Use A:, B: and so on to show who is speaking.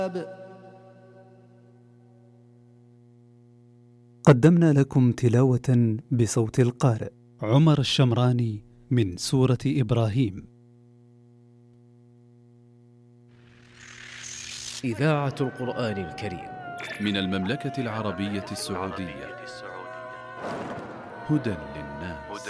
A: قدمنا لكم تلاوة بصوت القارئ عمر الشمراني من سورة إبراهيم.
B: إذاعة القرآن الكريم
C: من المملكة العربية السعودية. هدى للناس.